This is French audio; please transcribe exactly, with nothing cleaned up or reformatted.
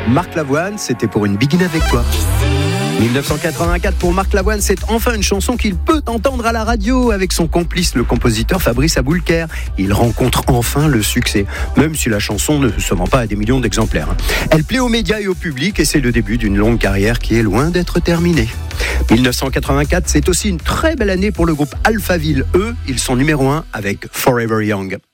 Marc Lavoine, c'était pour une Begin avec toi. dix-neuf cent quatre-vingt-quatre pour Marc Lavoine, c'est enfin une chanson qu'il peut entendre à la radio avec son complice, le compositeur Fabrice Aboulker. Il rencontre enfin le succès, même si la chanson ne se vend pas à des millions d'exemplaires. Elle plaît aux médias et au public et c'est le début d'une longue carrière qui est loin d'être terminée. dix-neuf cent quatre-vingt-quatre, c'est aussi une très belle année pour le groupe Alphaville. Eux, ils sont numéro un avec Forever Young.